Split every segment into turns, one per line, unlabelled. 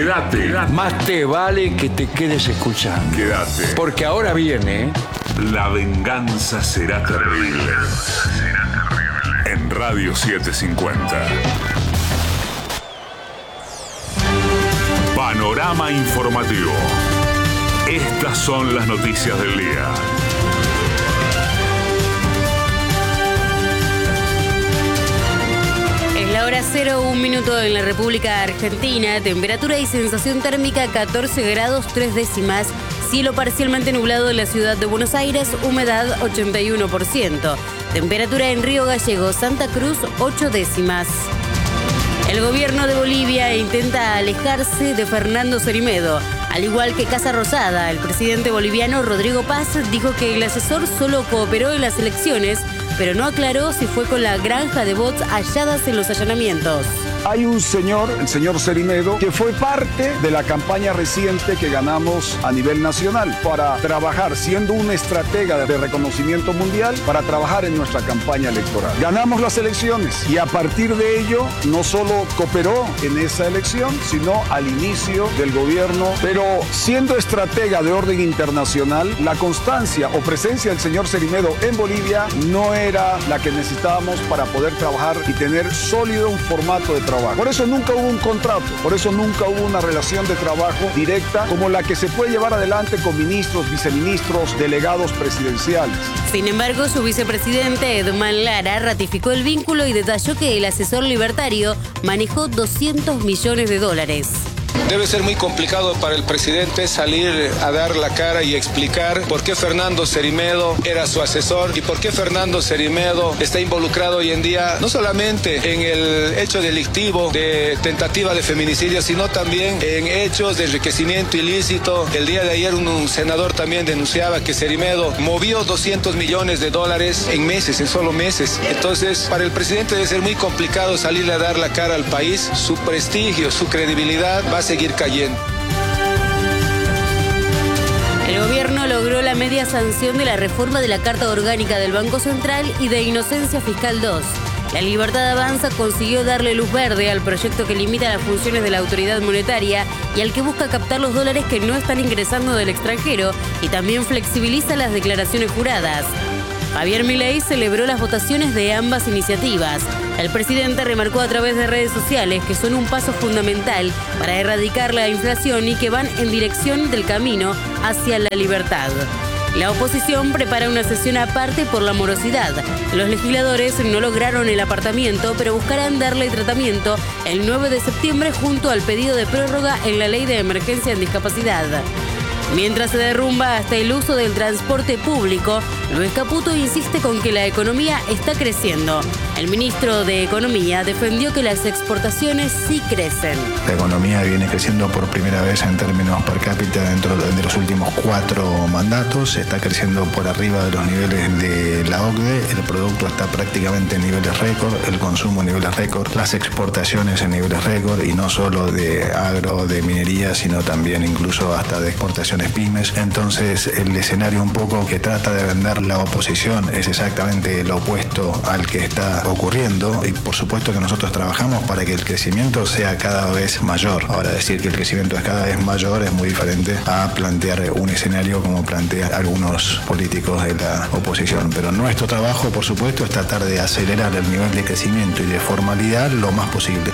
Quédate.
Más te vale que te quedes escuchando.
Quédate.
Porque ahora viene...
La venganza será terrible. En Radio 750. Panorama informativo. Estas son las noticias del día.
Es la hora 0, 1 minuto en la República Argentina. Temperatura y sensación térmica 14 grados 3 décimas. Cielo parcialmente nublado en la ciudad de Buenos Aires, humedad 81%. Temperatura en Río Gallegos, Santa Cruz, 8 décimas. El gobierno de Bolivia intenta alejarse de Fernando Cermedo. Al igual que Casa Rosada, el presidente boliviano Rodrigo Paz dijo que el asesor solo cooperó en las elecciones, pero no aclaró si fue con la granja de bots halladas en los allanamientos.
Hay un señor, el señor Cermedo, que fue parte de la campaña reciente que ganamos a nivel nacional para trabajar, siendo un estratega de reconocimiento mundial, para trabajar en nuestra campaña electoral. Ganamos las elecciones y a partir de ello no solo cooperó en esa elección, sino al inicio del gobierno. Pero siendo estratega de orden internacional, la constancia o presencia del señor Cermedo en Bolivia no era la que necesitábamos para poder trabajar y tener sólido un formato de trabajo. Por eso nunca hubo un contrato, por eso nunca hubo una relación de trabajo directa como la que se puede llevar adelante con ministros, viceministros, delegados presidenciales.
Sin embargo, su vicepresidente Edman Lara ratificó el vínculo y detalló que el asesor libertario manejó $200 millones.
Debe ser muy complicado para el presidente salir a dar la cara y explicar por qué Fernando Cermedo era su asesor y por qué Fernando Cermedo está involucrado hoy en día no solamente en el hecho delictivo de tentativa de feminicidio, sino también en hechos de enriquecimiento ilícito. El día de ayer un senador también denunciaba que Cermedo movió $200 millones en meses, en solo meses. Entonces, para el presidente debe ser muy complicado salirle a dar la cara al país. Su prestigio, su credibilidad va a seguir cayendo.
El gobierno logró la media sanción de la reforma de la Carta Orgánica del Banco Central y de Inocencia Fiscal 2. La Libertad Avanza consiguió darle luz verde al proyecto que limita las funciones de la autoridad monetaria y al que busca captar los dólares que no están ingresando del extranjero y también flexibiliza las declaraciones juradas. Javier Milei celebró las votaciones de ambas iniciativas. El presidente remarcó a través de redes sociales que son un paso fundamental para erradicar la inflación y que van en dirección del camino hacia la libertad. La oposición prepara una sesión aparte por la morosidad. Los legisladores no lograron el apartamiento, pero buscarán darle tratamiento el 9 de septiembre junto al pedido de prórroga en la Ley de Emergencia en Discapacidad. Mientras se derrumba hasta el uso del transporte público, Luis Caputo insiste con que la economía está creciendo. El ministro de Economía defendió que las exportaciones sí crecen.
La economía viene creciendo por primera vez en términos per cápita dentro de los últimos 4 mandatos. Está creciendo por arriba de los niveles de la OCDE. El producto está prácticamente en niveles récord, el consumo en niveles récord, las exportaciones en niveles récord, y no solo de agro, de minería, sino también incluso hasta de exportaciones pymes. Entonces, el escenario un poco que trata de vender la oposición es exactamente lo opuesto al que está ocurriendo, y por supuesto que nosotros trabajamos para que el crecimiento sea cada vez mayor. Ahora, decir que el crecimiento es cada vez mayor es muy diferente a plantear un escenario como plantean algunos políticos de la oposición. Pero nuestro trabajo, por supuesto, es tratar de acelerar el nivel de crecimiento y de formalidad lo más posible.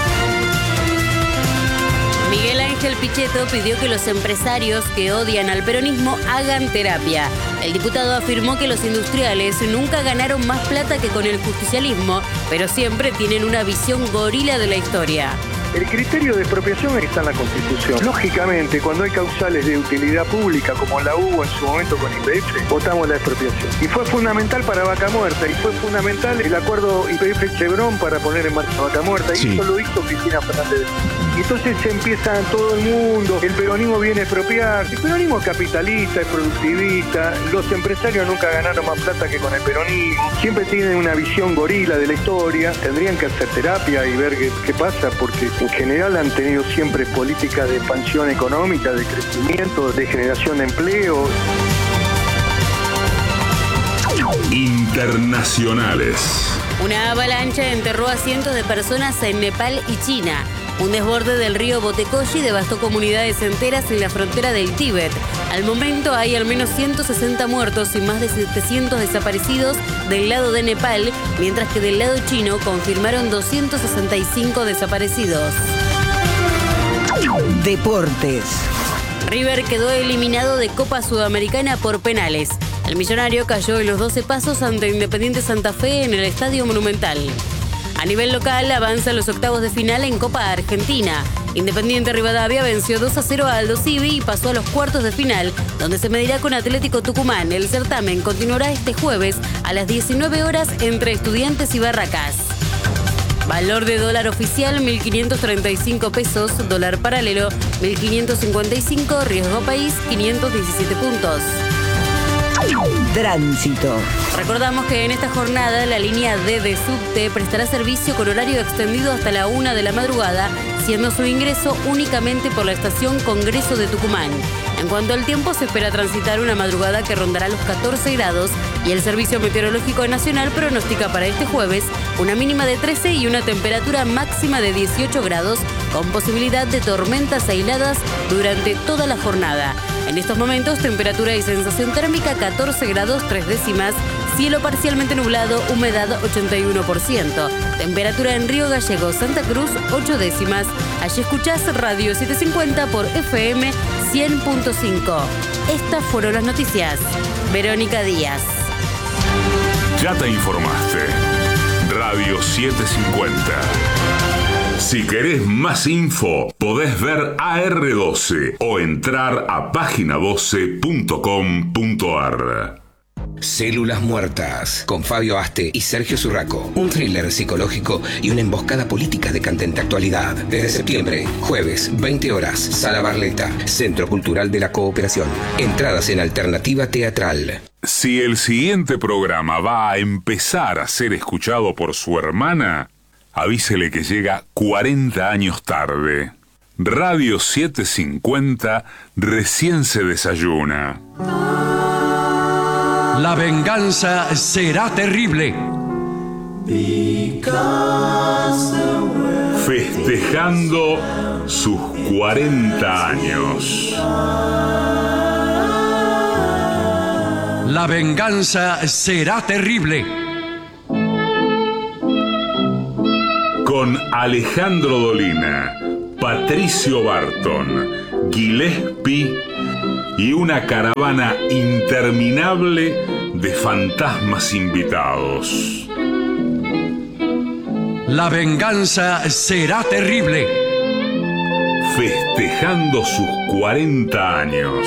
Miguel Ángel Pichetto pidió que los empresarios que odian al peronismo hagan terapia. El diputado afirmó que los industriales nunca ganaron más plata que con el justicialismo, pero siempre tienen una visión gorila de la historia.
El criterio de expropiación está en la Constitución. Lógicamente, cuando hay causales de utilidad pública, como la hubo en su momento con YPF, votamos la expropiación. Y fue fundamental para Vaca Muerta, y fue fundamental el acuerdo YPF-Chevron para poner en marcha Vaca Muerta, y eso lo hizo Cristina Fernández. Y entonces se empieza todo el mundo, el peronismo viene a expropiar. El peronismo es capitalista, es productivista, los empresarios nunca ganaron más plata que con el peronismo, siempre tienen una visión gorila de la historia, tendrían que hacer terapia y ver qué pasa, porque en general han tenido siempre políticas de expansión económica, de crecimiento, de generación de empleo.
Internacionales.
Una avalancha enterró a cientos de personas en Nepal y China. Un desborde del río Botecoshi devastó comunidades enteras en la frontera del Tíbet. Al momento hay al menos 160 muertos y más de 700 desaparecidos del lado de Nepal, mientras que del lado chino confirmaron 265 desaparecidos.
Deportes.
River quedó eliminado de Copa Sudamericana por penales. El millonario cayó en los 12 pasos ante Independiente Santa Fe en el Estadio Monumental. A nivel local avanzan los octavos de final en Copa Argentina. Independiente Rivadavia venció 2-0 a Aldo Civi y pasó a los cuartos de final, donde se medirá con Atlético Tucumán. El certamen continuará este jueves a las 19 horas entre Estudiantes y Barracas. Valor de dólar oficial 1.535 pesos, dólar paralelo 1.555, riesgo país 517 puntos.
Tránsito.
Recordamos que en esta jornada la línea D de subte prestará servicio con horario extendido hasta la 1 de la madrugada, siendo su ingreso únicamente por la estación Congreso de Tucumán. En cuanto al tiempo, se espera transitar una madrugada que rondará los 14 grados y el Servicio Meteorológico Nacional pronostica para este jueves una mínima de 13 y una temperatura máxima de 18 grados, con posibilidad de tormentas aisladas durante toda la jornada. En estos momentos, temperatura y sensación térmica 14 grados 3 décimas, cielo parcialmente nublado, humedad 81%. Temperatura en Río Gallegos, Santa Cruz, 8 décimas. Allí escuchás Radio 750 por FM 100.5. Estas fueron las noticias. Verónica Díaz.
Ya te informaste. Radio 750. Si querés más info, podés ver AR12 o entrar a página12.com.ar.
Células Muertas, con Fabio Aste y Sergio Zurraco. Un thriller psicológico y una emboscada política de candente actualidad. Desde septiembre, jueves, 20 horas, Sala Barleta, Centro Cultural de la Cooperación. Entradas en Alternativa Teatral.
Si el siguiente programa va a empezar a ser escuchado por su hermana, avísele que llega 40 años tarde. Radio 750 recién se desayuna.
La venganza será terrible.
Festejando sus 40 años.
La venganza será terrible.
Con Alejandro Dolina, Patricio Barton, Gillespie y una caravana interminable de fantasmas invitados.
La venganza será terrible.
Festejando sus 40 años.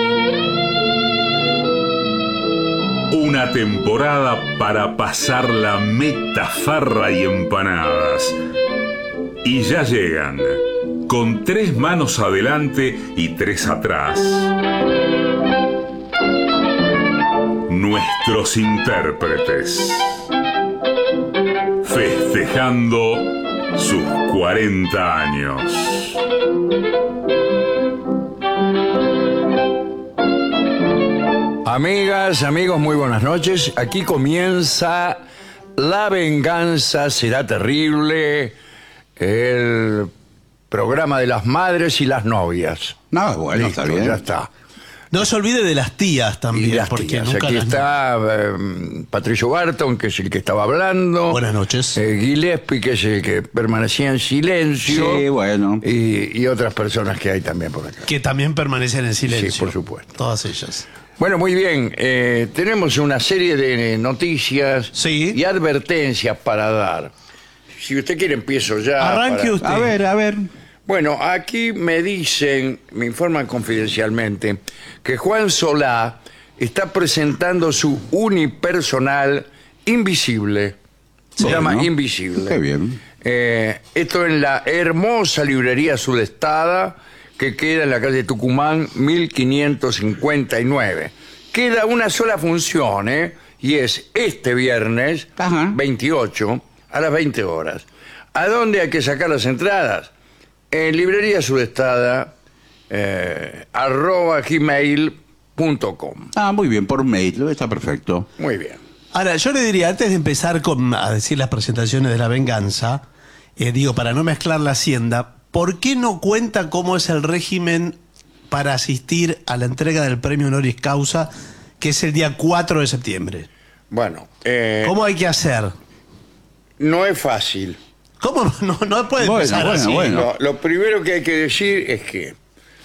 Una temporada para pasar la meta, farra y empanadas. Y ya llegan, con 3 manos adelante y 3 atrás, nuestros intérpretes. Festejando sus 40 años.
Amigas, amigos, muy buenas noches. Aquí comienza La venganza será terrible, el programa de las madres y las novias.
No, bueno,
listo,
está bien.
Ya está.
No se olvide de las tías también.
Y las
porque
tías.
nunca
Aquí
las...
está Patricio Barton, que es el que estaba hablando.
Buenas noches.
Gillespie, que es el que permanecía en silencio.
Sí, bueno.
Y otras personas que hay también por acá.
Que también permanecen en silencio.
Sí, por supuesto.
Todas ellas.
Bueno, muy bien. Tenemos una serie de noticias y advertencias para dar. Si usted quiere, empiezo ya.
Arranque usted.
A ver.
Bueno, aquí me dicen, me informan confidencialmente, que Juan Solá está presentando su unipersonal Invisible. Se llama Invisible.
Qué bien.
Esto en la hermosa librería Sudestada, que queda en la calle Tucumán 1559. Queda una sola función, y es este viernes 28 a las 20 horas. ¿A dónde hay que sacar las entradas? En librería Sudestada @gmail.com.
Muy bien, por mail, está perfecto.
Muy bien.
Ahora, yo le diría, antes de empezar a decir las presentaciones de La Venganza, para no mezclar la hacienda, ¿por qué no cuenta cómo es el régimen para asistir a la entrega del premio honoris causa, que es el día 4 de septiembre?
Bueno,
¿cómo hay que hacer?
no es fácil.
¿Cómo? No puede empezar así.
Lo primero que hay que decir es que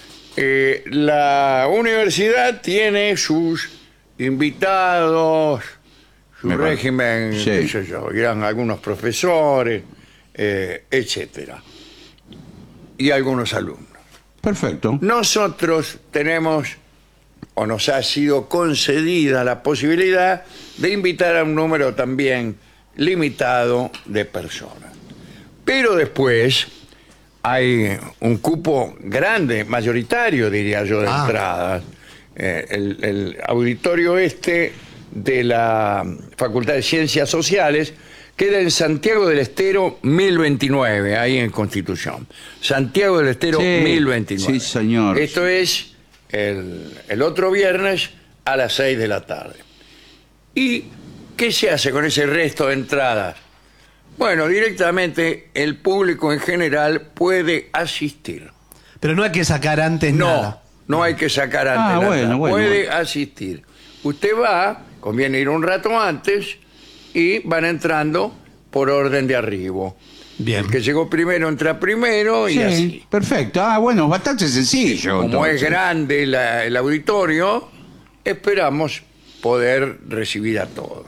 la universidad tiene sus invitados, su régimen, qué sé yo, irán algunos profesores, etcétera, y algunos alumnos.
Perfecto.
Nosotros tenemos, o nos ha sido concedida la posibilidad de invitar a un número también limitado de personas. Pero después hay un cupo grande, mayoritario, diría yo, de entradas. El auditorio de la Facultad de Ciencias Sociales queda en Santiago del Estero 1029, ahí en Constitución. Santiago del Estero 1029.
Sí, señor.
Esto es el otro viernes a las 6 de la tarde. ¿Y qué se hace con ese resto de entradas? Bueno, directamente el público en general puede asistir.
Pero no hay que sacar antes nada.
No hay que sacar antes nada. Puede asistir. Usted va, conviene ir un rato antes, y van entrando por orden de arribo.
Bien.
El que llegó primero entra primero y así.
Perfecto. Bueno, bastante sencillo.
Como es grande el auditorio, esperamos poder recibir a todos.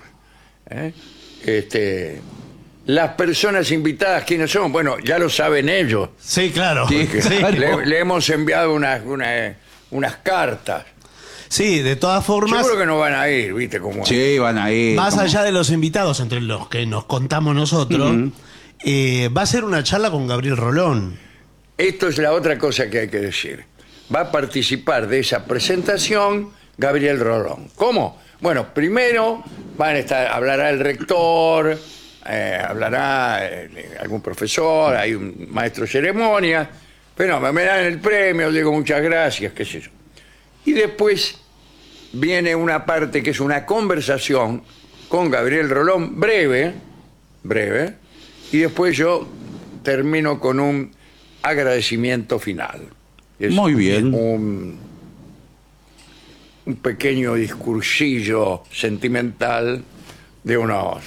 Las personas invitadas, ¿quiénes son? Bueno, ya lo saben ellos.
Sí, claro.
Sí, claro.
Le hemos enviado unas cartas.
Sí, de todas formas...
Seguro que no van a ir, ¿viste cómo es?
Sí, van a ir.
Más allá de los invitados, entre los que nos contamos nosotros, va a ser una charla con Gabriel Rolón.
Esto es la otra cosa que hay que decir. Va a participar de esa presentación Gabriel Rolón. ¿Cómo? Bueno, primero hablará el rector, hablará algún profesor, hay un maestro de ceremonia, pero me dan el premio, digo muchas gracias, qué sé yo. Y después viene una parte que es una conversación con Gabriel Rolón, breve, y después yo termino con un agradecimiento final. Es
muy bien.
Un pequeño discursillo sentimental de unos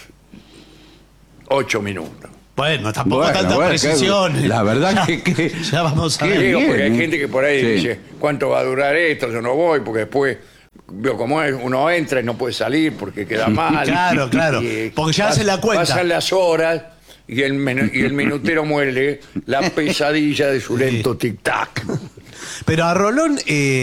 8 minutos.
Bueno, tampoco tanta precisión.
La verdad que
ya vamos a ver.
Digo, porque hay gente que por ahí dice, ¿cuánto va a durar esto? Yo no voy, porque después, veo cómo es, uno entra y no puede salir porque queda mal.
Claro. Porque ya hace la cuenta.
Pasan las horas y el minutero muere la pesadilla de su lento tic-tac.
Pero a Rolón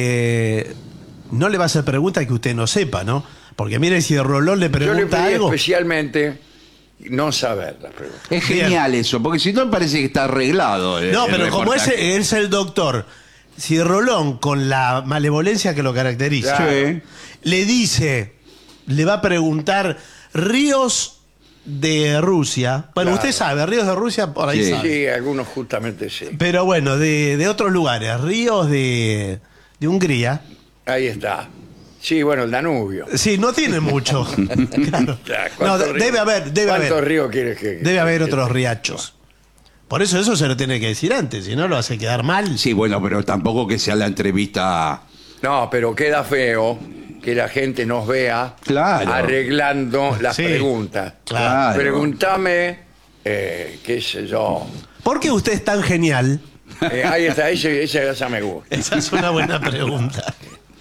no le va a hacer pregunta que usted no sepa, ¿no? Porque mire, si Rolón le pregunta
yo le pedí
algo...
especialmente no saber la pregunta.
Es genial eso, porque si no parece que está arreglado.
No, pero como es el doctor, si Rolón, con la malevolencia que lo caracteriza, le dice, le va a preguntar ríos de Rusia. Bueno, usted sabe, ríos de Rusia por ahí sabe.
Sí, algunos justamente sí.
Pero bueno, de otros lugares, ríos de Hungría.
Ahí está. Sí, bueno, el Danubio.
Sí, no tiene mucho. Claro. No, debe haber.
¿Cuántos ríos quieres que...?
Debe haber otros riachos. Por eso se lo tiene que decir antes, si no lo hace quedar mal.
Sí, bueno, pero tampoco que sea la entrevista...
No, pero queda feo que la gente nos vea arreglando las preguntas.
Claro.
Pregúntame, qué sé yo.
¿Por qué usted es tan genial?
Ahí está, esa me gusta.
Esa es una buena pregunta.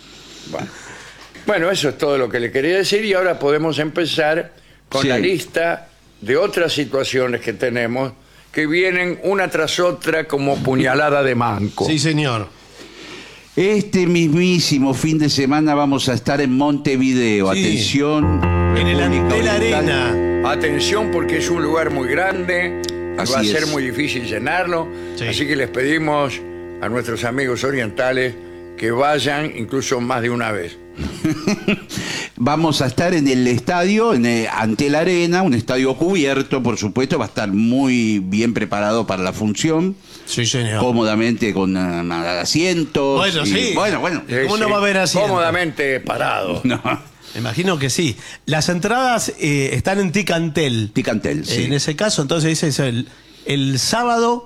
Bueno, eso es todo lo que le quería decir y ahora podemos empezar con la lista de otras situaciones que tenemos que vienen una tras otra como puñalada de manco.
Sí, señor.
Este mismísimo fin de semana vamos a estar en Montevideo.
Sí.
Atención.
En el Antel Arena.
Atención porque es un lugar muy grande,
Así
va a ser
es.
muy difícil llenarlo, así que les pedimos a nuestros amigos orientales que vayan incluso más de una vez.
Vamos a estar en el estadio, en el Antel Arena, un estadio cubierto, por supuesto, va a estar muy bien preparado para la función.
Sí, señor.
Cómodamente con asientos.
Bueno, sí.
Bueno.
¿Cómo no va a haber asientos?
Cómodamente parado.
No.
Me imagino que sí. Las entradas están en Ticantel.
Ticantel, sí.
En ese caso, entonces ese es el sábado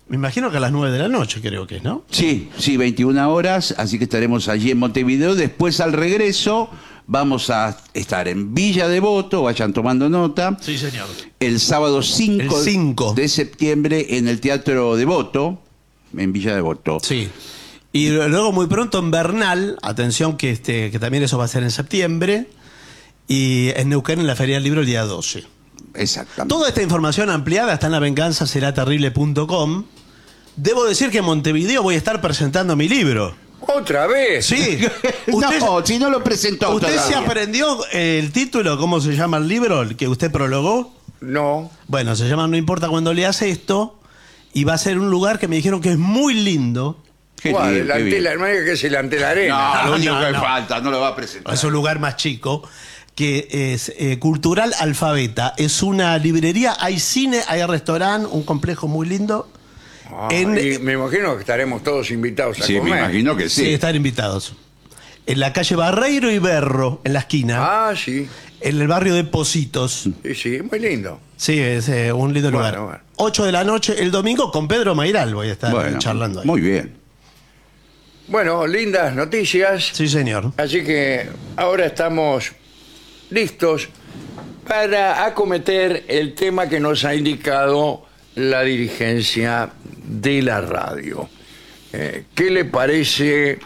Me imagino que a las 9 de la noche creo que es, ¿no?
Sí, 21 horas, así que estaremos allí en Montevideo. Después, al regreso, vamos a estar en Villa Devoto, vayan tomando nota.
Sí, señor.
El sábado 5 de septiembre en el Teatro Devoto, en Villa Devoto.
Sí. Y luego muy pronto en Bernal, atención que también eso va a ser en septiembre, y en Neuquén en la Feria del Libro el día 12.
Exactamente.
Toda esta información ampliada está en lavenganzaseraterrible.com. Debo decir que en Montevideo voy a estar presentando mi libro.
¿Otra vez?
Sí.
No, si no lo presentó
¿Usted
todavía.
se aprendió el título, cómo se llama el libro, el que usted prologó?
No.
Bueno, se llama No importa cuando leas esto, y va a ser un lugar que me dijeron que es muy lindo.
¿Cuál? ¿No es que es el ante la arena?
No, lo único que falta, no lo va a presentar.
Es un lugar más chico, que es Cultural Alfabeta. Es una librería, hay cine, hay restaurante, un complejo muy lindo.
Y me imagino que estaremos todos invitados a comer.
me imagino que sí.
Sí, están invitados. En la calle Barreiro y Berro, en la esquina.
Ah, sí.
En el barrio de Pocitos.
Sí, muy lindo.
Sí, es un lindo
Bueno,
lugar.
bueno.
8 de la noche el domingo con Pedro Mairal voy a estar charlando ahí.
Muy bien.
Bueno, lindas noticias.
Sí, señor.
Así que ahora estamos listos para acometer el tema que nos ha indicado la dirigencia de la radio. ¿Qué le parece?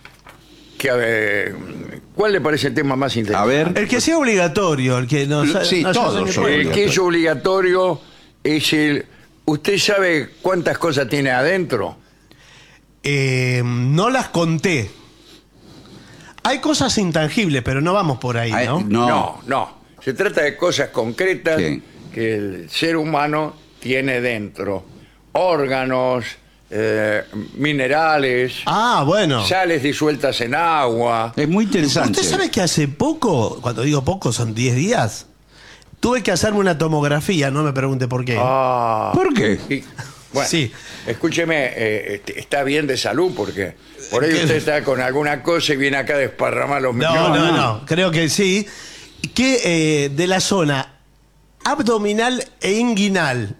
¿Cuál le parece el tema más interesante?
A ver.
El que sea obligatorio, el que no
Sí, todos son
El que es obligatorio es el... ¿Usted sabe cuántas cosas tiene adentro?
No las conté. Hay cosas intangibles, pero no vamos por ahí, ¿no?
No. Se trata de cosas concretas
Sí.
que el ser humano tiene dentro. Órganos, minerales,
Bueno.
sales disueltas en agua.
Es muy interesante.
¿Usted sabe que hace poco, cuando digo poco son 10 días, tuve que hacerme una tomografía, no me pregunte por qué?
¿Por qué?
Bueno,
Sí.
escúcheme, está bien de salud porque por ahí usted está con alguna cosa y viene acá a desparramar los millones.
No, creo que sí. Que de la zona abdominal e inguinal.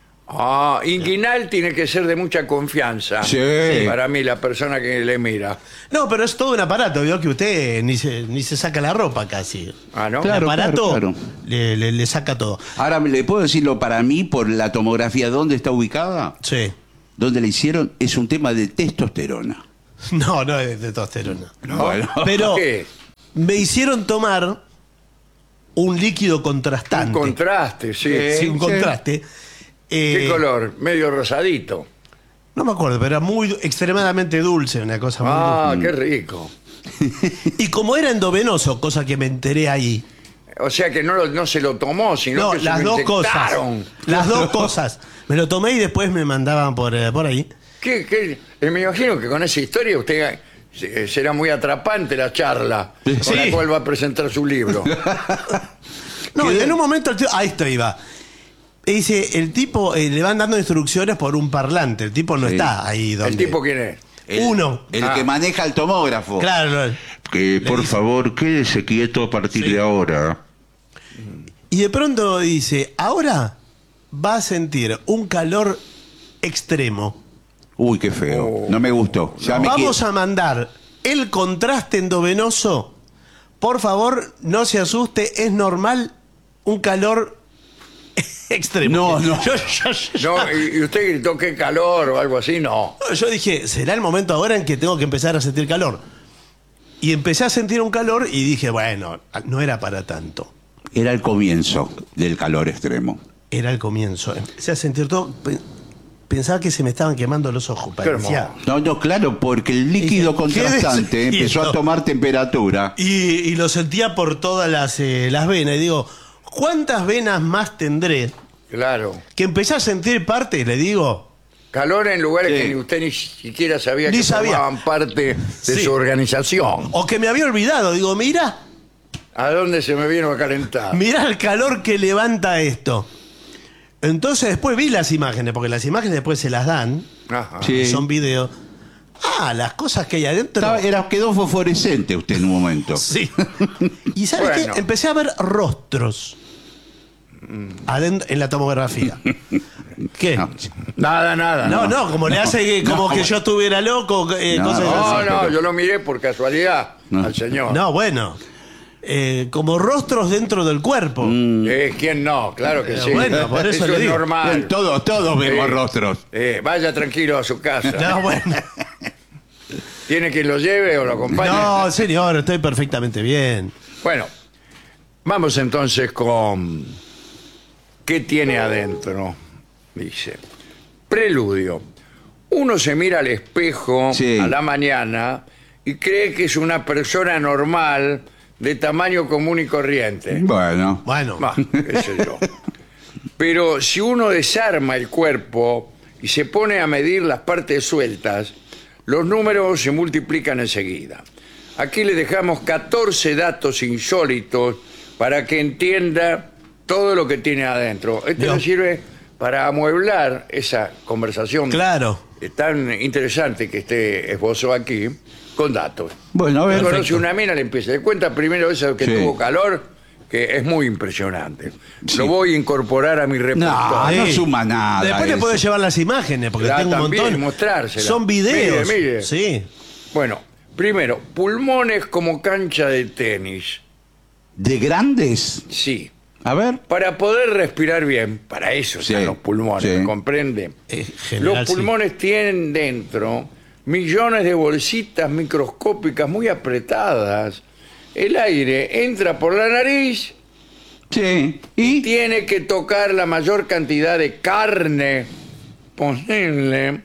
Inguinal tiene que ser de mucha confianza.
Sí.
Para mí, la persona que le mira.
No, pero es todo un aparato, vio que usted ni se saca la ropa casi.
¿No?
Claro,
el aparato
claro.
Le saca todo.
Ahora, ¿le puedo decirlo para mí por la tomografía dónde está ubicada?
Sí.
¿Dónde la hicieron? Es un tema de testosterona.
No es de testosterona.
Bueno.
Pero
¿Qué?
me hicieron tomar un líquido contrastante.
Un contraste, sí.
Sí, un contraste.
¿Qué color? Medio rosadito.
No me acuerdo, pero era muy extremadamente dulce, una cosa muy dulce.
Qué rico.
Y como era endovenoso, cosa que me enteré ahí.
O sea que no se lo tomó, sino
No,
que
las
se lo
dos cosas.
inyectaron.
Las dos cosas. Me lo tomé y después me mandaban por ahí.
Me imagino que con esa historia usted será muy atrapante la charla con la cual va a presentar su libro.
No, y en un momento el tío... Ahí esto iba. Y dice, el tipo, le van dando instrucciones por un parlante. El tipo no está ahí donde...
¿El tipo quién es?
Uno.
El que maneja el tomógrafo.
Claro.
Que por favor quédese quieto a partir de ahora.
Y de pronto dice, ahora va a sentir un calor extremo.
Uy, qué feo. No me gustó.
Vamos a mandar el contraste endovenoso. Por favor, no se asuste, es normal un calor extremo.
No.
¿Y usted gritó qué calor o algo así? No.
Yo dije, será el momento ahora en que tengo que empezar a sentir calor. Y empecé a sentir un calor y dije, bueno, no era para tanto.
Era el comienzo del calor extremo.
Era el comienzo. Empecé a sentir todo. Pensaba que se me estaban quemando los ojos. Parecía.
No, claro, porque el líquido contrastante empezó a tomar temperatura.
Y lo sentía por todas las venas. Y digo, ¿cuántas venas más tendré?
Claro.
Que empecé a sentir parte, le digo.
Calor en lugares que usted ni siquiera sabía que formaban parte de su organización.
O que me había olvidado. Digo, mira.
¿A dónde se me vino a calentar?
Mirá el calor que levanta esto. Entonces después vi las imágenes, porque las imágenes después se las dan.
Ajá.
Sí.
Son videos. Las cosas que hay adentro.
Quedó fosforescente usted en un momento.
Sí. ¿Y sabes qué? Empecé a ver rostros. en la tomografía. ¿Qué?
Nada.
No, como le hace como que yo estuviera loco, cosas así.
No, yo lo miré por casualidad al señor.
No, bueno. Como rostros dentro del cuerpo.
¿Quién no? Claro que sí.
Bueno, por eso le
es
digo.
normal.
Bien, todos vemos rostros.
Vaya tranquilo a su casa.
No, bueno.
¿Tiene quien lo lleve o lo acompañe?
No, señor, estoy perfectamente bien.
Bueno, vamos entonces con ¿qué tiene adentro? Dice, preludio. Uno se mira al espejo a la mañana y cree que es una persona normal de tamaño común y corriente.
Bueno.
Qué sé yo. Pero si uno desarma el cuerpo y se pone a medir las partes sueltas, los números se multiplican enseguida. Aquí le dejamos 14 datos insólitos para que entienda todo lo que tiene adentro. Esto le sirve para amueblar esa conversación.
Claro.
Tan interesante que este esbozó aquí, con datos.
Bueno, a ver.
Conoce una mina, le empieza. Le cuenta primero eso que tuvo calor, que es muy impresionante. Lo voy a incorporar a mi repertorio.
No suma nada.
Después le puedes llevar las imágenes, porque tengo un montón.
Mostrárselas.
Son videos.
Mire.
Sí.
Bueno, primero, pulmones como cancha de tenis.
¿De grandes?
Sí.
A ver.
Para poder respirar bien, para eso están los pulmones, ¿me comprende? Los pulmones tienen dentro millones de bolsitas microscópicas muy apretadas. El aire entra por la nariz y tiene que tocar la mayor cantidad de carne posible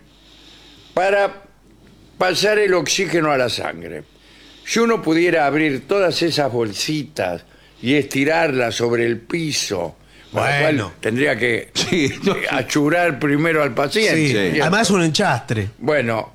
para pasar el oxígeno a la sangre. Si uno pudiera abrir todas esas bolsitas y estirarlas sobre el piso, para lo cual tendría que achurar primero al paciente.
Sí. Además un enchastre.
Bueno,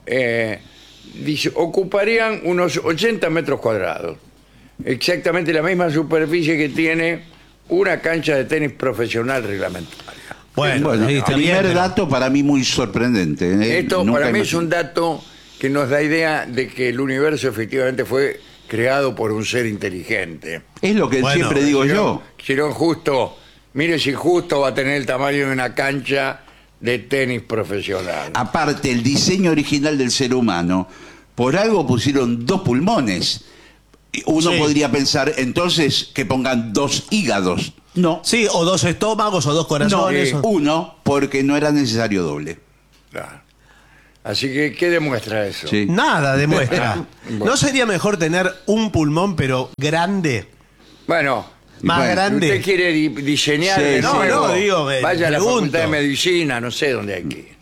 dice, ocuparían unos 80 metros cuadrados. Exactamente la misma superficie que tiene una cancha de tenis profesional reglamentaria.
Bueno, primer dato para mí muy sorprendente.
Esto para mí es un dato que nos da idea de que el universo efectivamente fue creado por un ser inteligente.
Es lo que siempre digo yo.
Si no justo, mire si justo va a tener el tamaño de una cancha de tenis profesional.
Aparte, el diseño original del ser humano, por algo pusieron 2 pulmones. Uno podría pensar entonces que pongan 2 hígados. No.
Sí, o 2 estómagos o 2 corazones.
No, uno, porque no era necesario doble.
Claro. Así que, ¿qué demuestra eso?
Nada demuestra. ¿No sería mejor tener un pulmón pero grande?
Bueno,
más grande.
Usted quiere diseñar.
Digo,
vaya a la Facultad de Medicina, no sé dónde hay que ir.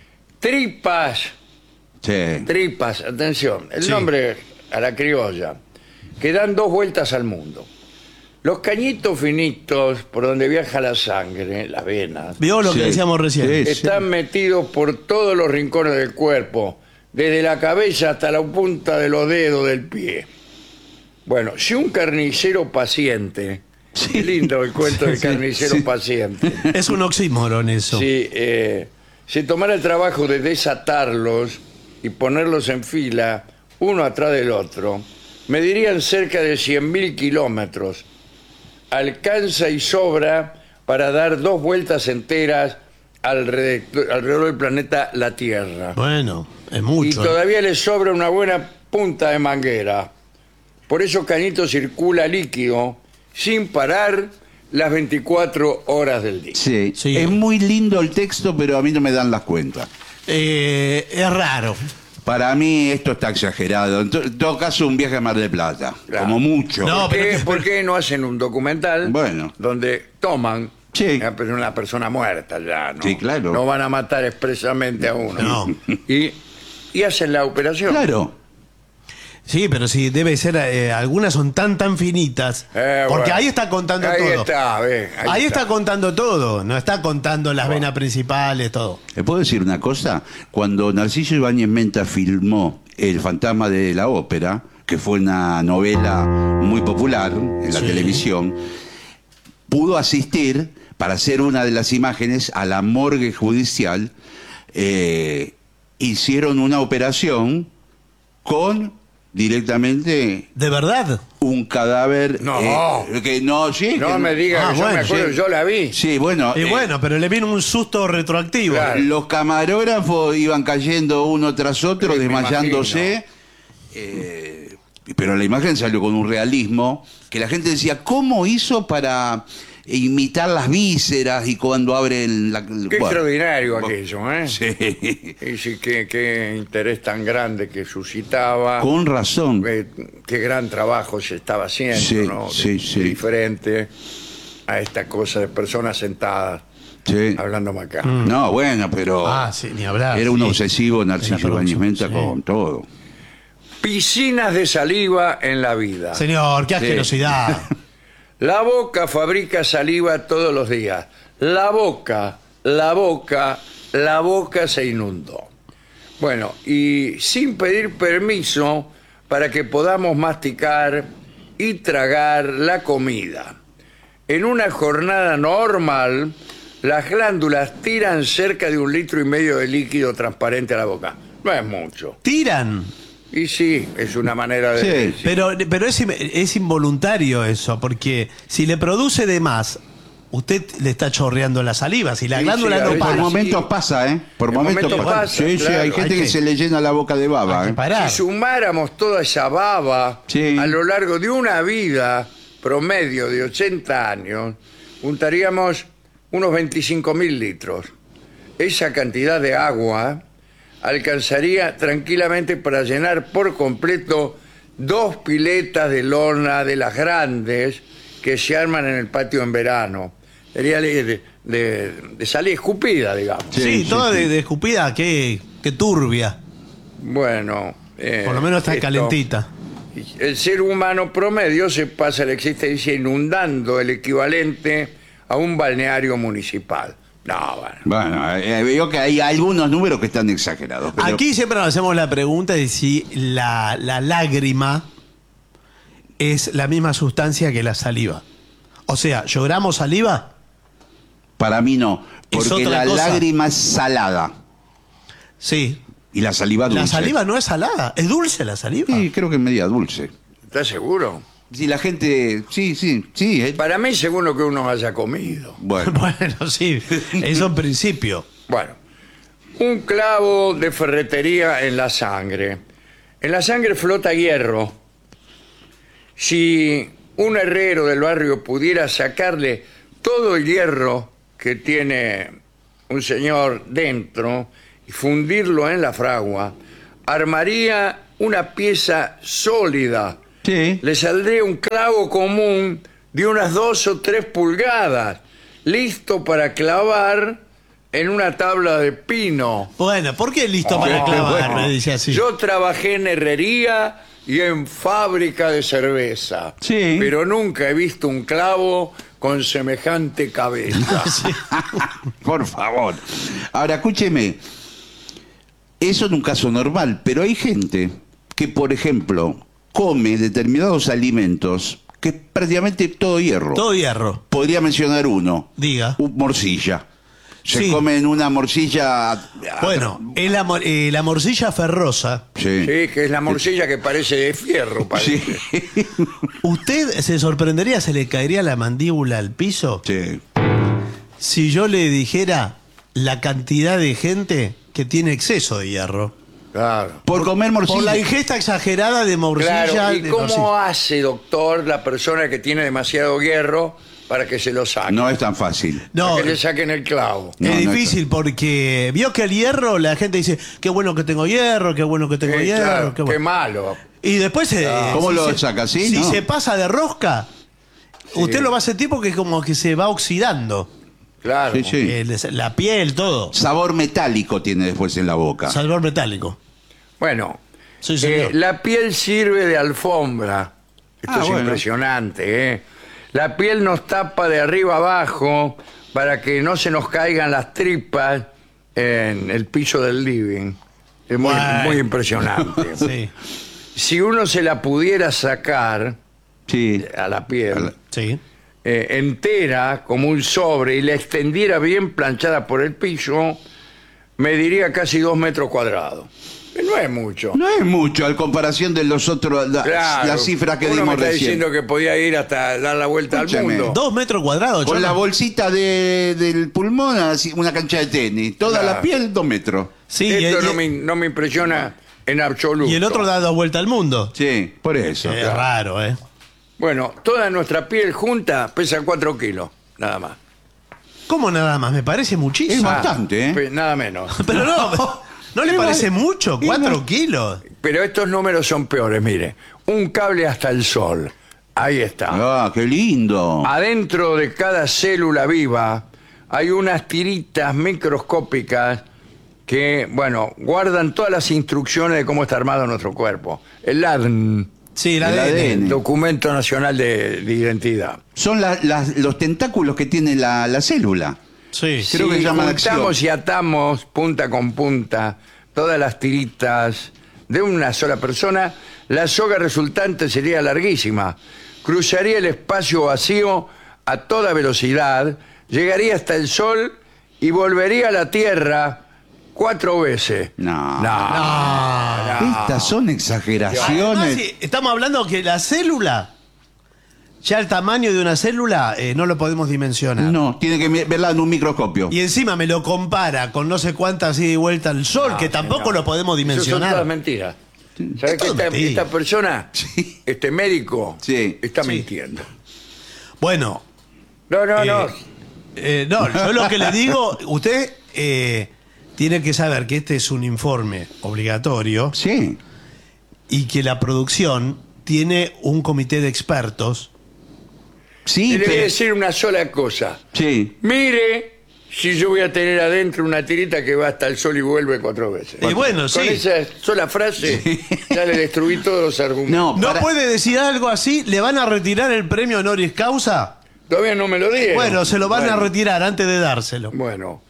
Tripas. Tripas, atención. El nombre a la criolla. Que dan 2 vueltas al mundo. Los cañitos finitos por donde viaja la sangre, las venas.
Vio lo que decíamos recién.
Están metidos por todos los rincones del cuerpo, desde la cabeza hasta la punta de los dedos del pie. Bueno, si un carnicero paciente, qué lindo el cuento del carnicero paciente.
Es un oxímoron eso.
Si se tomara el trabajo de desatarlos y ponerlos en fila, uno atrás del otro, medirían cerca de 100.000 kilómetros. Alcanza y sobra para dar 2 vueltas enteras alrededor del planeta la Tierra.
Bueno, es mucho.
Y todavía le sobra una buena punta de manguera. Por eso Cañito circula líquido sin parar las 24 horas del día.
Sí. Es muy lindo el texto, pero a mí no me dan las cuentas.
Es raro.
Para mí esto está exagerado. En todo caso, un viaje a Mar del Plata, como mucho.
No, ¿Por qué no hacen un documental donde toman una persona muerta ya? ¿no?
Sí, claro.
No van a matar expresamente a uno.
No.
Y hacen la operación.
Claro.
Sí, pero sí, debe ser, algunas son tan finitas. Porque ahí está contando todo. Ahí está contando todo, no está contando las venas principales, todo.
¿Le puedo decir una cosa? Cuando Narciso Ibáñez Menta filmó El fantasma de la ópera, que fue una novela muy popular en la televisión, pudo asistir para hacer una de las imágenes a la morgue judicial. Hicieron una operación con directamente
¿De verdad?
un cadáver.
No.
Que no, sí.
No
que
me digas que yo me acuerdo,
sí.
yo la vi.
Sí, bueno.
Y bueno, pero le vino un susto retroactivo.
Claro.
Los camarógrafos iban cayendo uno tras otro,
Sí, me
desmayándose. Pero la imagen salió con un realismo que la gente decía, ¿cómo hizo para imitar las vísceras y cuando abren la...
Qué extraordinario aquello, ¿eh?
Sí.
Y sí, qué interés tan grande que suscitaba.
Con razón.
Qué gran trabajo se estaba haciendo,
Sí,
¿no?
sí, sí.
Diferente a esta cosa de personas sentadas
Sí.
hablando acá.
No, bueno, pero
Sí, ni hablar.
era un
sí.
obsesivo
En la
Narciso
producción,
Ibáñez Menta
sí.
con todo.
Piscinas de saliva en la vida.
Señor, qué asquerosidad.
La boca fabrica saliva todos los días. La boca se inundó. Bueno, y sin pedir permiso para que podamos masticar y tragar la comida. En una jornada normal, las glándulas tiran cerca de 1,5 litros de líquido transparente a la boca. No es mucho.
Tiran.
Y sí, es una manera de...
Sí,
decir.
Pero es involuntario eso, porque si le produce de más, usted le está chorreando la saliva. Si la
Sí,
glándula
sí, a
no
veces
Por
para.
momentos pasa, ¿eh? Por
En
momentos
momentos
pasa.
pasa,
Sí, sí,
claro.
hay gente
Hay
que
que-
se le llena la boca de baba,
Hay que
¿eh?
parar.
Si sumáramos toda esa baba
Sí.
a lo largo de una vida promedio de 80 años, juntaríamos unos 25.000 litros. Esa cantidad de agua alcanzaría tranquilamente para llenar por completo 2 piletas de lona de las grandes que se arman en el patio en verano. Sería de salir escupida, digamos.
Sí, toda de escupida, qué turbia.
Bueno.
Por lo menos está
esto-
calentita.
El ser humano promedio se pasa la existencia inundando el equivalente a un balneario municipal. No, bueno.
Bueno, veo que hay algunos números que están exagerados. Pero
Aquí siempre nos hacemos la pregunta de si la lágrima es la misma sustancia que la saliva. O sea, ¿lloramos saliva?
para mí no,
Es
porque
otra
la
cosa.
lágrima es salada
Sí.
y la saliva dulce.
La saliva no es salada, es dulce la saliva.
Sí, creo que es media dulce.
¿Estás seguro?
Si la gente... Sí.
Para mí, según lo que uno haya comido.
Bueno,
Bueno, sí, eso en principio.
Bueno, un clavo de ferretería en la sangre. En la sangre flota hierro. Si un herrero del barrio pudiera sacarle todo el hierro que tiene un señor dentro y fundirlo en la fragua, armaría una pieza sólida.
sí.
Le saldría un clavo común de unas 2 o 3 pulgadas, listo para clavar en una tabla de pino.
Bueno, ¿por qué listo para clavar?
bueno.
Me dice así.
Yo trabajé en herrería y en fábrica de cerveza,
Sí.
pero nunca he visto un clavo con semejante cabeza.
Por favor. Ahora, escúcheme. Eso es un caso normal, pero hay gente que, por ejemplo, come determinados alimentos que es prácticamente todo hierro.
Todo hierro.
Podría mencionar uno.
Diga.
Morcilla. Se
Sí.
comen una morcilla...
Bueno, es la morcilla ferrosa.
Sí.
Sí, que es la morcilla que parece de fierro, parece.
Sí.
¿Usted se sorprendería, se le caería la mandíbula al piso?
Sí.
Si yo le dijera la cantidad de gente que tiene exceso de hierro.
Claro.
Por comer morcilla.
Por la ingesta exagerada de morcilla.
Claro, ¿y
de
cómo
morcilla.
hace, doctor, la persona que tiene demasiado hierro para que se lo saque?
No es tan fácil.
No,
Para que le saquen el clavo.
No,
es
no
difícil porque vio que el hierro, la gente dice, qué bueno que tengo hierro, qué bueno que tengo
Sí,
hierro.
claro,
qué bueno.
qué malo.
Y después
¿Cómo lo saca así?
Si
No.
se pasa de rosca, usted lo va a sentir porque es como que se va oxidando.
Claro.
Sí, sí.
La piel, todo.
Sabor metálico tiene después en la boca.
Sabor metálico.
Bueno,
Sí, señor.
la piel sirve de alfombra. Esto es
bueno.
impresionante, ¿eh? La piel nos tapa de arriba abajo para que no se nos caigan las tripas en el piso del living. Es muy,
Bueno.
muy impresionante.
Sí,
Si uno se la pudiera sacar
Sí.
a la piel
sí.
entera como un sobre y la extendiera bien planchada por el piso, mediría casi 2 metros cuadrados. No es mucho.
No es mucho al comparación de los otros,
Claro,
las cifras que
uno
dimos
me está
recién.
diciendo que podía ir hasta dar la vuelta
Escúchame.
al mundo.
2 metros cuadrados.
Con
yo
la
no-
bolsita del pulmón, así, una cancha de tenis. Toda
Claro.
la piel, 2 metros.
Sí,
Esto
y,
no me impresiona en absoluto.
y el otro da 2 vueltas al mundo.
Sí, por eso.
Es raro, ¿eh?
Bueno, toda nuestra piel junta pesa 4 kilos, nada más.
¿Cómo nada más? Me parece muchísimo.
Es bastante, ¿eh?
Nada menos.
Pero ¿no le parece mucho? 4 kilos.
Pero estos números son peores, mire. Un cable hasta el sol. Ahí está.
Ah, qué lindo.
Adentro de cada célula viva hay unas tiritas microscópicas que, bueno, guardan todas las instrucciones de cómo está armado nuestro cuerpo. El ADN,
Sí, la
El
ADN.
ADN.
Documento Nacional de Identidad.
Son los tentáculos que tiene la célula.
Sí.
Creo que se llama
juntamos
acción.
y atamos punta con punta todas las tiritas de una sola persona, la soga resultante sería larguísima. Cruzaría el espacio vacío a toda velocidad, llegaría hasta el sol y volvería a la Tierra 4 veces.
No.
No.
Estas son
Además,
exageraciones.
sí, estamos hablando que la célula, ya el tamaño de una célula, no lo podemos dimensionar.
No, tiene que verla en un microscopio.
Y encima me lo compara con no sé cuántas ida y vuelta al sol, que tampoco lo podemos
Eso son todas
dimensionar.
mentiras. ¿Sabes que
todo mentira.
esta persona, este médico,
Sí.
está
Sí.
mintiendo?
Bueno,
No, no, no.
no, yo lo que le digo, usted tiene que saber que este es un informe obligatorio
Sí.
y que la producción tiene un comité de expertos.
Sí,
Le voy a decir una sola cosa.
sí.
Mire si yo voy a tener adentro una tirita que va hasta el sol y vuelve 4 veces.
Y bueno, sí.
Con esa sola frase ya le destruí todos los argumentos.
No,
¿No
para-
puede decir algo así? ¿Le van a retirar el premio honoris causa?
Todavía no me lo dieron.
Bueno, se lo van a
Bueno,
retirar antes de dárselo.
Bueno,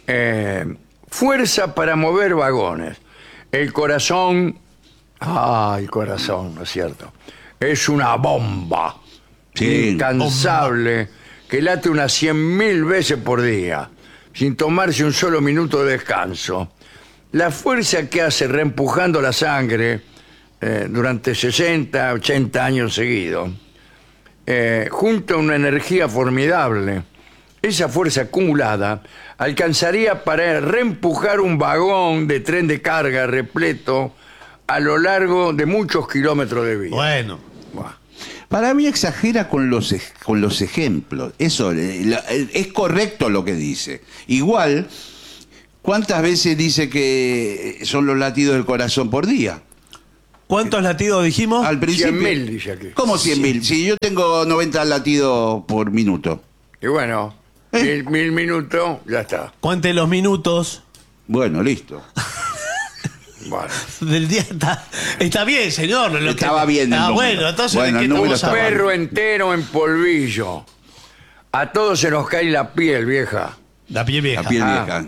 fuerza para mover vagones. El corazón... el corazón, ¿no es cierto? Es una bomba.
Sí.
Incansable, que late unas 100.000 veces por día, sin tomarse un solo minuto de descanso. La fuerza que hace reempujando la sangre durante 60, 80 años seguidos, junto a una energía formidable. Esa fuerza acumulada alcanzaría para reempujar un vagón de tren de carga repleto a lo largo de muchos kilómetros de vía.
Bueno,
Buah.
Para mí exagera con los ejemplos. Eso es correcto lo que dice. Igual, ¿cuántas veces dice que son los latidos del corazón por día?
¿cuántos latidos dijimos?
Al principio.
100.000 dice aquí.
¿Cómo 100.000? Si yo tengo 90 latidos por minuto.
Y bueno, 1.000 minutos, ya está.
Cuente los minutos
Bueno, listo.
Bueno.
del día. Está bien, señor. Lo
Estaba bien el número.
bueno, entonces
Bueno,
¿de
el
qué
número
estamos
estaba
hablando?
Perro entero en polvillo. A todos se nos cae la piel, vieja.
La piel vieja.
La piel
Ah.
vieja.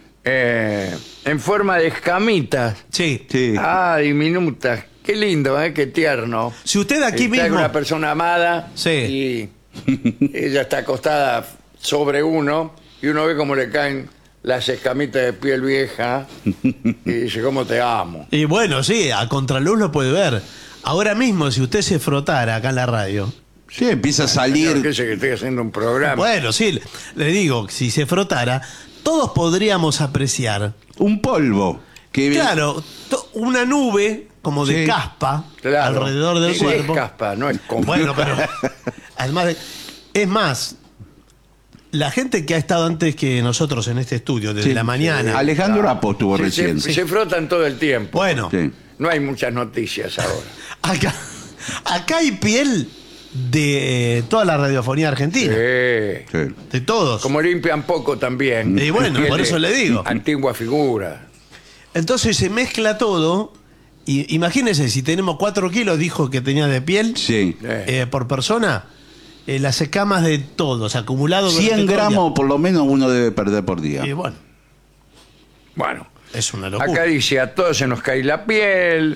En forma de escamitas.
Sí.
Sí.
Diminutas. Qué lindo, qué tierno.
Si usted aquí
Está
mismo.
con una persona amada
Sí.
y ella está acostada sobre uno y uno ve cómo le caen las escamitas de piel vieja y dice, ¿cómo te amo?
Y bueno, sí, a contraluz lo puede ver. Ahora mismo, si usted se frotara acá en la radio.
Sí, empieza a
Señor,
salir.
¿qué sé que estoy haciendo un programa?
Bueno, sí, le digo, si se frotara, todos podríamos apreciar.
Un polvo. Que
Claro, una nube como de
Sí.
caspa
Claro.
alrededor del
Sí,
cuerpo.
Es caspa, no es como.
Bueno, pero además, es más, la gente que ha estado antes que nosotros en este estudio, desde
Sí.
la mañana.
Alejandro Apo estuvo
se,
recién.
se frotan todo el tiempo.
Bueno,
Sí.
No hay muchas noticias ahora.
acá hay piel de toda la radiofonía argentina.
Sí.
Sí.
De todos.
Como limpian poco también.
Y bueno,
Piel
por
de
eso le digo.
Antigua figura.
Entonces se mezcla todo. Y imagínense, si tenemos 4 kilos, dijo que tenía de piel
Sí.
por persona, las escamas de todos, acumulados.
100
durante todo el
gramos por lo menos uno debe perder por día.
día. Y bueno,
Bueno,
es una locura.
acá dice, a todos se nos cae la piel.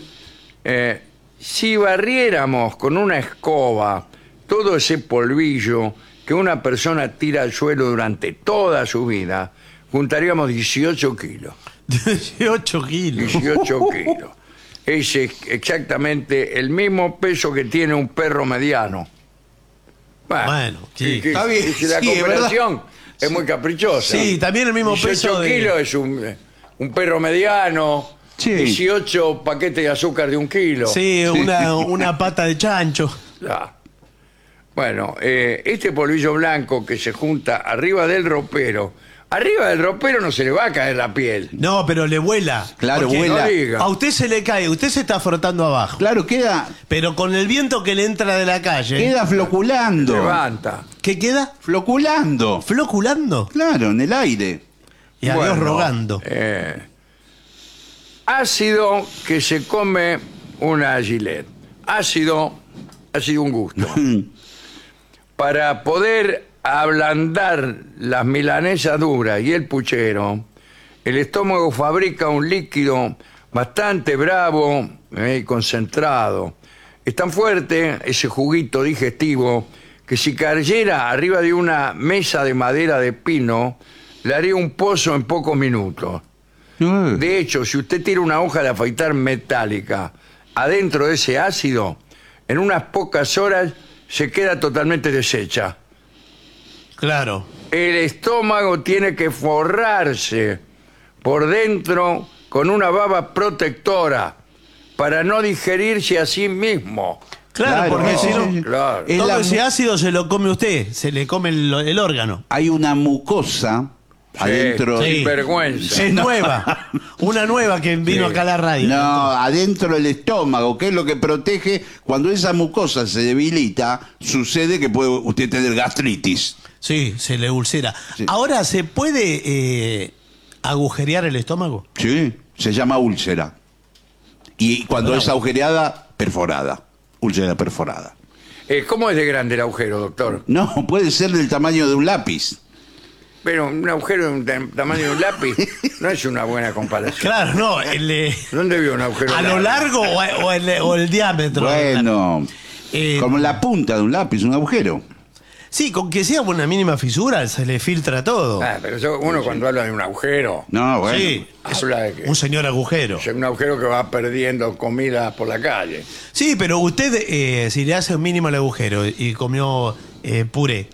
Si barriéramos con una escoba todo ese polvillo que una persona tira al suelo durante toda su vida, juntaríamos 18 kilos.
18 kilos.
18 kilos. Es exactamente el mismo peso que tiene un perro mediano.
Bueno, sí.
Está bien. La comparación es muy caprichosa.
Sí, también el mismo
18
peso de...
kilos es un perro mediano.
Sí.
18 paquetes de azúcar de 1 kilo.
Sí, una pata de chancho.
Ya. Bueno, este polvillo blanco que se junta arriba del ropero no se le va a caer la piel.
No, pero le vuela.
Claro,
Porque
vuela.
No diga.
A usted se le cae, usted se está frotando abajo.
Claro, queda
Pero con el viento que le entra de la calle.
floculando.
Levanta.
¿Qué queda?
Floculando.
¿Floculando?
Claro, en el aire.
Y a Dios
Bueno,
rogando.
Ácido que se come una Gillette. Ácido ha sido un gusto. Para poder ablandar las milanesas duras y el puchero, el estómago fabrica un líquido bastante bravo y concentrado. Es tan fuerte ese juguito digestivo que si cayera arriba de una mesa de madera de pino, le haría un pozo en pocos minutos. De hecho, si usted tira una hoja de afeitar metálica adentro de ese ácido, en unas pocas horas se queda totalmente deshecha.
Claro.
El estómago tiene que forrarse por dentro con una baba protectora para no digerirse a sí mismo.
Claro, porque si no,
Claro.
todo ese ácido se lo come usted, se le come el órgano.
Hay una mucosa adentro.
Sí.
Sin vergüenza.
Es nueva, una nueva que vino acá a la radio.
No, adentro del estómago, que es lo que protege. Cuando esa mucosa se debilita, sucede que puede usted tener gastritis.
Sí, se le ulcera.
Sí.
Ahora, ¿se puede agujerear el estómago?
Sí, se llama úlcera. Y cuando es agujereada, perforada. Úlcera perforada.
¿Cómo es de grande el agujero, doctor?
No, puede ser del tamaño de un lápiz.
Pero un agujero de tamaño de un lápiz no es una buena comparación.
Claro, no.
¿Dónde vio un agujero
¿A lo largo o el diámetro?
Bueno, como la punta de un lápiz, un agujero.
Sí, con que sea una mínima fisura se le filtra todo.
Pero uno cuando habla de un agujero,
No, bueno.
Sí,
habla de que
un señor agujero.
es un agujero que va perdiendo comida por la calle.
Sí, pero usted, si le hace un mínimo al agujero y comió puré,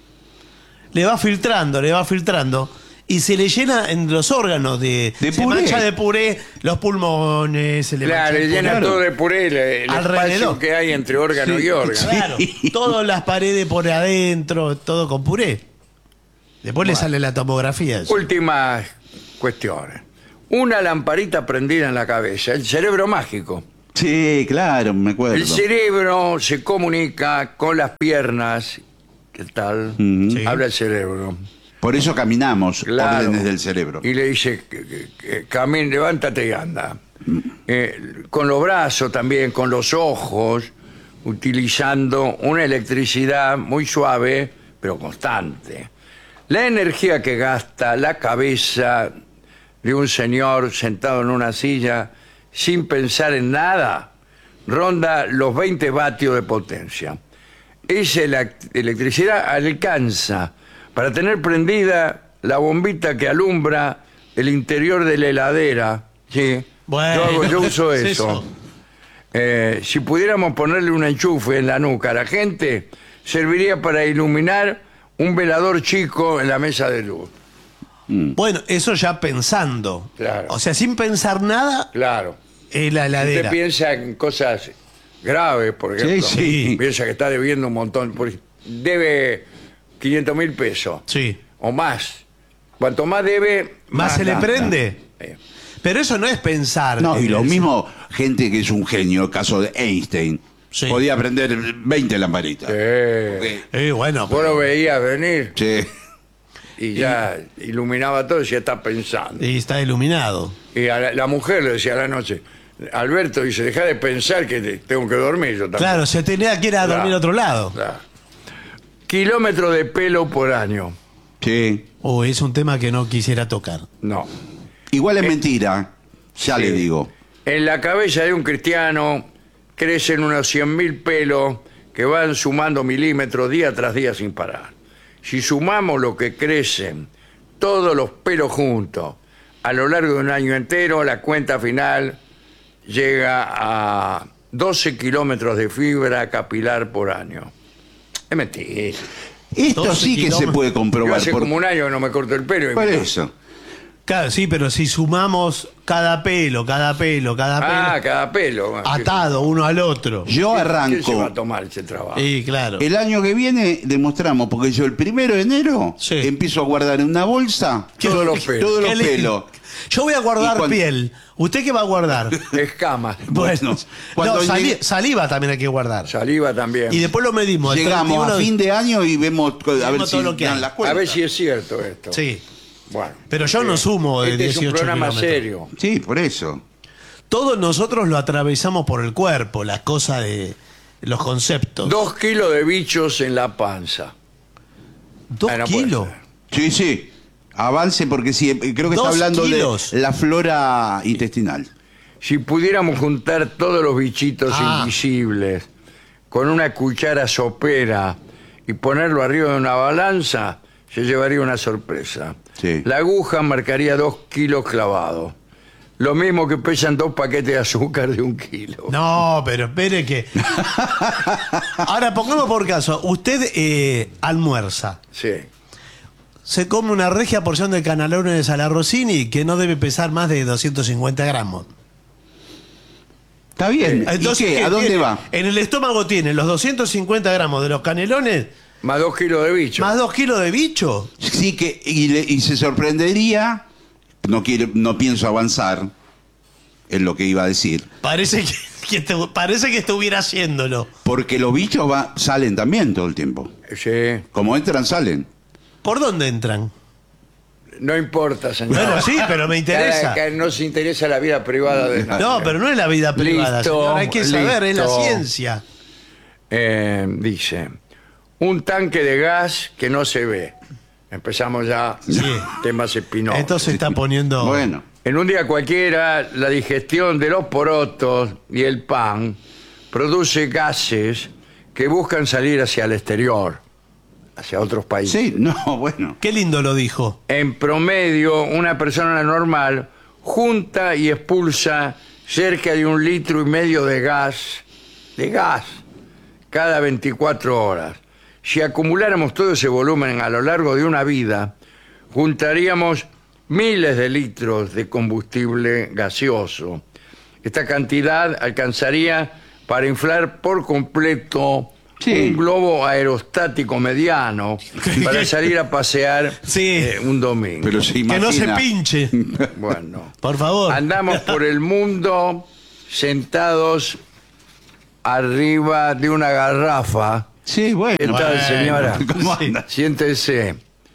le va filtrando y se le llena en los órganos se
puré.
mancha de puré los pulmones, se le
Claro,
mancha
le
el
llena
pulmón.
todo de puré el
Alrededor.
espacio que hay entre órgano y órgano.
Claro, todas las paredes por adentro, todo con puré. Después le sale la tomografía. Eso.
Últimas cuestiones. Una lamparita prendida en la cabeza, el cerebro mágico.
Sí, claro, me acuerdo.
El cerebro se comunica con las piernas. ¿Qué tal?
Sí.
Habla el cerebro.
Por eso caminamos,
Claro.
órdenes del cerebro.
Y le dice, camina, levántate y anda. Con los brazos también, con los ojos, utilizando una electricidad muy suave, pero constante. La energía que gasta la cabeza de un señor sentado en una silla sin pensar en nada ronda los 20 vatios de potencia. Esa electricidad alcanza para tener prendida la bombita que alumbra el interior de la heladera. Sí,
Bueno,
yo uso
es
eso. Si pudiéramos ponerle un enchufe en la nuca a la gente, serviría para iluminar un velador chico en la mesa de luz.
Bueno, eso ya pensando.
Claro.
O sea, sin pensar nada,
Claro.
es la
Usted
heladera.
piensa en cosas graves, por ejemplo.
sí.
Piensa que está debiendo un montón. Debe 500.000 pesos.
Sí.
O más. Cuanto más debe,
Más se le
gasta.
prende.
Sí.
Pero eso no es pensar.
No, y lo
Es-
mismo, gente que es un genio, el caso de Einstein,
Sí.
podía prender 20 lamparitas.
bueno,
Vos lo veías venir
Sí.
y ya iluminaba todo y ya está pensando.
y está iluminado.
Y a la mujer le decía a la noche, Alberto dice, deja de pensar que tengo que dormir yo también.
Claro, se tenía que ir a dormir
Claro.
a otro lado.
Claro. Kilómetros de pelo por año.
Sí.
Es un tema que no quisiera tocar.
No.
Igual es mentira, ya
Sí.
le digo.
En la cabeza de un cristiano crecen unos 100.000 pelos que van sumando milímetros día tras día sin parar. Si sumamos lo que crecen, todos los pelos juntos, a lo largo de un año entero, la cuenta final llega a 12 kilómetros de fibra capilar por año. Es mentira.
Esto sí que se puede
Yo
comprobar.
hace como un año que no me corto el pelo.
Por eso.
Claro, sí, pero si sumamos cada pelo, cada pelo,
cada pelo.
atado uno al otro.
Yo
¿Quién se va a
arranco.
tomar ese trabajo?
Sí, claro.
El año que viene demostramos, porque yo el 1 de enero
Sí.
empiezo a guardar en una bolsa
Todos los pelos.
todos los
Qué lindo.
pelos.
Yo voy a guardar
Y cuando-
piel. ¿Usted qué va a guardar?
Escamas.
Bueno,
cuando
no,
llegue-
saliva también hay que guardar.
Saliva también.
Y después lo medimos. el
Llegamos
31
a
de-
fin de año y vemos a ver
Vemos
si
todo lo que
dan
hay.
las
A
cuentas.
ver si es cierto esto.
Sí.
Bueno.
Pero yo no sumo de
Este es
18
un programa
kilómetros.
serio.
Sí, por eso.
Todos nosotros lo atravesamos por el cuerpo, las cosas de los conceptos.
2 kilos de bichos en la panza.
¿Dos
Ah, no puede
kilos?
ser.
Sí, sí. Avance porque sí, creo que está
2
hablando
kilos.
de la flora intestinal.
Si pudiéramos juntar todos los bichitos invisibles con una cuchara sopera y ponerlo arriba de una balanza, se llevaría una sorpresa.
Sí.
La aguja marcaría 2 kilos clavados. Lo mismo que pesan 2 paquetes de azúcar de 1 kilo.
No, pero espere que... Ahora, pongamos por caso, usted almuerza,
Sí.
se come una regia porción de canelones a la Rossini que no debe pesar más de 250 gramos.
Está bien.
Entonces,
¿Y qué? ¿A
¿qué
dónde
tiene?
va?
En el estómago tiene los 250 gramos de los canelones
Más 2 kilos de bicho.
más 2 kilos de bicho.
Sí que y se sorprendería. No pienso avanzar en lo que iba a decir.
Parece parece que estuviera haciéndolo.
Porque los bichos salen también todo el tiempo.
Sí.
Como entran, salen.
¿Por dónde entran?
No importa, señor.
Bueno, sí, pero me interesa.
Que no se interesa la vida privada de nadie.
No, pero no es la vida privada,
Listo,
señor. Hay que saber, es la
listo.
ciencia.
Dice, un tanque de gas que no se ve. Empezamos ya temas espinosos.
Esto se está poniendo...
Bueno.
En un día cualquiera, la digestión de los porotos y el pan produce gases que buscan salir hacia el exterior, hacia otros países.
Sí, no, bueno.
Qué lindo lo dijo.
En promedio, una persona normal junta y expulsa cerca de 1,5 litros de gas, cada 24 horas. Si acumuláramos todo ese volumen a lo largo de una vida, juntaríamos miles de litros de combustible gaseoso. Esta cantidad alcanzaría para inflar por completo un globo aerostático mediano para salir a pasear un domingo.
Pero se
Que
imagina.
no se pinche.
Bueno,
Por favor.
andamos por el mundo sentados arriba de una garrafa.
Sí, bueno.
¿Qué tal, señora?
¿Cómo anda?
Siéntese.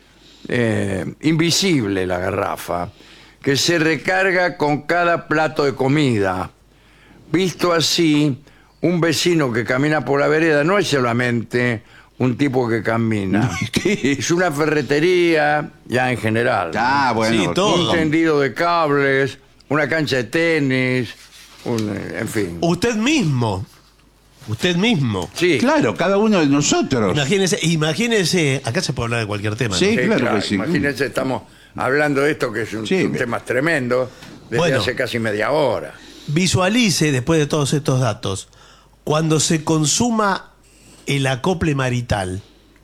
Invisible la garrafa, que se recarga con cada plato de comida. Visto así, un vecino que camina por la vereda no es solamente un tipo que camina. Es una ferretería ya en general.
Ah, bueno.
Sí, todo.
Un tendido de cables, una cancha de tenis, en fin.
Usted mismo. Usted mismo.
Sí,
Claro, cada uno de nosotros.
Imagínese, acá se puede hablar de cualquier tema.
Sí.
¿no?
claro que sí.
Imagínense, estamos hablando de esto que es un tema tremendo desde
Bueno.
hace casi media hora.
Visualice, después de todos estos datos, cuando se consuma el acople marital.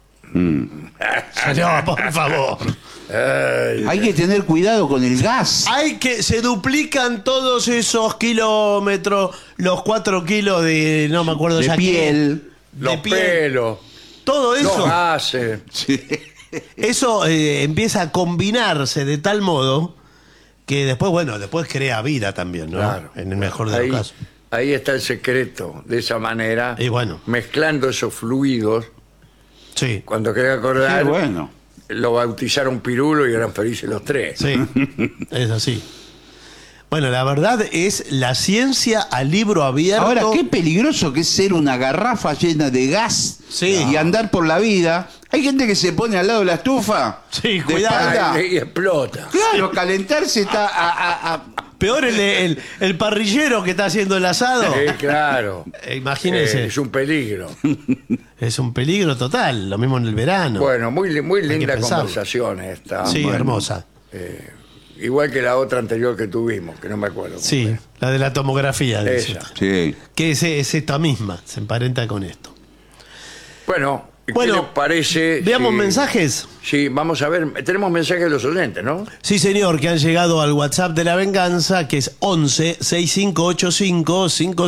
Señor, por favor.
Hay que tener cuidado con el gas.
Se duplican todos esos kilómetros, los 4 kilos de, no me acuerdo
De
ya
piel.
qué,
Los
de piel.
pelos,
Todo
los
eso,
gases.
eso empieza a combinarse de tal modo que después crea vida también, ¿no?
Claro.
En el mejor de los casos.
Ahí está el secreto, de esa manera,
Y bueno.
mezclando esos fluidos.
Sí,
Cuando quería acordar,
Qué bueno.
lo bautizaron Pirulo y eran felices los tres.
sí, es así. Bueno, la verdad es la ciencia a libro abierto.
Ahora, qué peligroso que es ser una garrafa llena de gas
Sí.
y andar por la vida. Hay gente que se pone al lado de la estufa.
Sí,
de
cuidado.
espalda.
Y explota.
Claro, calentarse está a-
Peor el parrillero que está haciendo el asado.
Sí, claro.
Imagínense.
Es un peligro.
Es un peligro total, lo mismo en el verano.
Bueno, muy linda
pensarlo.
conversación esta.
sí,
Bueno,
hermosa.
igual que la otra anterior que tuvimos, que no me acuerdo.
Sí, la de la tomografía. Dice.
Esa.
Sí.
Que es esta misma, se emparenta con esto.
Bueno, ¿qué les parece?
Veamos mensajes.
Sí, vamos a ver. Tenemos mensajes de los oyentes, ¿no?
Sí, señor, que han llegado al WhatsApp de La Venganza, que es 11 6585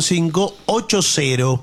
5580.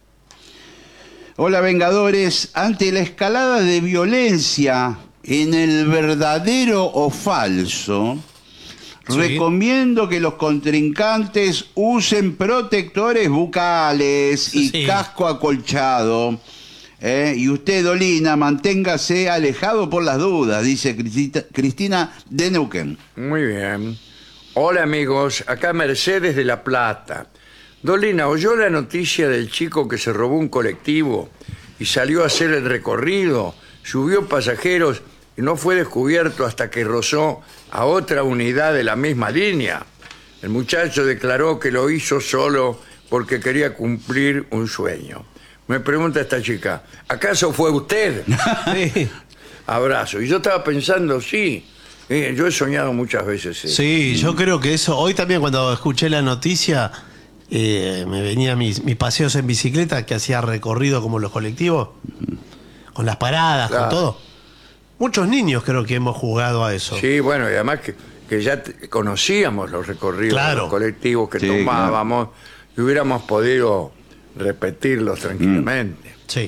Hola, Vengadores. Ante la escalada de violencia en el verdadero o falso, recomiendo que los contrincantes usen protectores bucales y casco acolchado. Y usted, Dolina, manténgase alejado por las dudas, dice Cristina de Neuquén.
Muy bien. Hola, amigos. Acá Mercedes de La Plata. Dolina, ¿oyó la noticia del chico que se robó un colectivo y salió a hacer el recorrido, subió pasajeros y no fue descubierto hasta que rozó a otra unidad de la misma línea? El muchacho declaró que lo hizo solo porque quería cumplir un sueño. Me pregunta esta chica, ¿acaso fue usted?
Sí.
Abrazo. Y yo estaba pensando, sí, yo he soñado muchas veces eso.
Sí, yo creo que eso. Hoy también, cuando escuché la noticia, me venía mis paseos en bicicleta, que hacía recorrido como los colectivos, con las paradas, con todo. Muchos niños creo que hemos jugado a eso.
Sí, bueno, y además que ya conocíamos los recorridos de los colectivos que tomábamos y hubiéramos podido repetirlos tranquilamente.
Sí.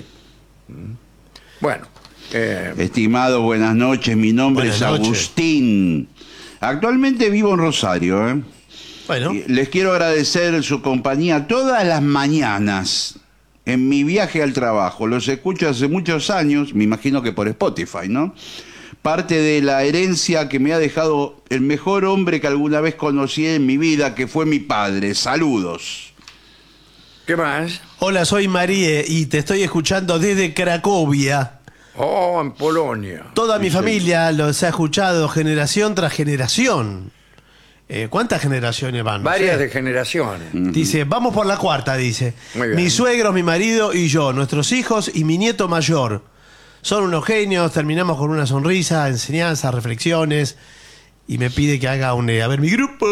Bueno.
Estimado, buenas noches. Mi nombre es Agustín. Actualmente vivo en Rosario.
Bueno.
Les quiero agradecer su compañía todas las mañanas en mi viaje al trabajo. Los escucho hace muchos años, me imagino que por Spotify, ¿no? Parte de la herencia que me ha dejado el mejor hombre que alguna vez conocí en mi vida, que fue mi padre. Saludos.
¿Qué más?
Hola, soy Marie y te estoy escuchando desde Cracovia.
Oh, en Polonia.
Toda mi familia los ha escuchado generación tras generación. ¿Cuántas generaciones van?
Varias de generaciones.
Dice, vamos por la cuarta, dice.
Muy bien.
Mis suegros, mi marido y yo, nuestros hijos y mi nieto mayor. Son unos genios, terminamos con una sonrisa, enseñanzas, reflexiones. Y me pide que haga a ver, mi grupo.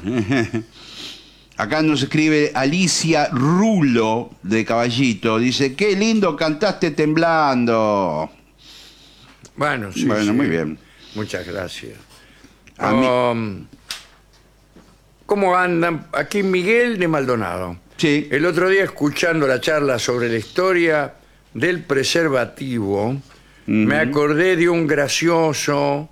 Acá nos escribe Alicia Rulo de Caballito. Dice, qué lindo cantaste temblando.
Bueno, sí.
Bueno, muy bien.
Muchas gracias. ¿Cómo andan? Aquí Miguel de Maldonado.
Sí.
El otro día, escuchando la charla sobre la historia del preservativo, me acordé de un gracioso...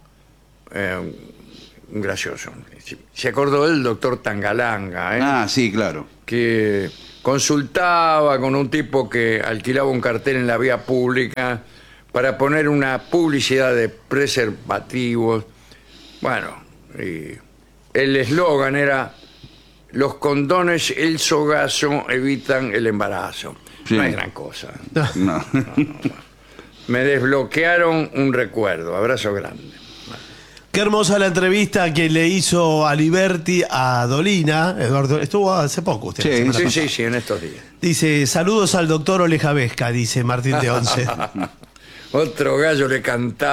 Se acordó del doctor Tangalanga.
Ah, sí, claro.
Que consultaba con un tipo que alquilaba un cartel en la vía pública para poner una publicidad de preservativos. Bueno, y el eslogan era: los condones, el sogazo evitan el embarazo. Sí. No es gran cosa.
No.
Me desbloquearon un recuerdo. Abrazo grande.
Qué hermosa la entrevista que le hizo Aliberti a Dolina. Eduardo, estuvo hace poco usted.
Sí, en estos días.
Dice, saludos al doctor Olejavesca, dice Martín de Once.
Otro gallo le cantaba.